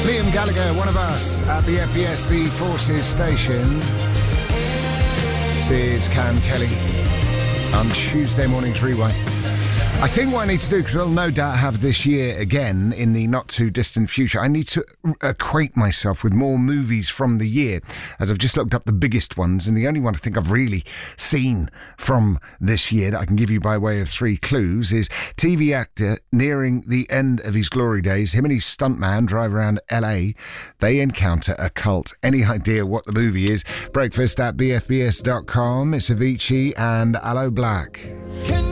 Liam Gallagher, one of us, at the FBS, the Forces station. This is Cam Kelly on Tuesday morning's Rewind. I think what I need to do, because we'll no doubt have this year again in the not too distant future, I need to acquaint myself with more movies from the year, as I've just looked up the biggest ones, and the only one I think I've really seen from this year that I can give you by way of 3 clues is TV actor nearing the end of his glory days. Him and his stuntman drive around LA. They encounter a cult. Any idea what the movie is? Breakfast at bfbs.com. It's Avicii and Aloe Black.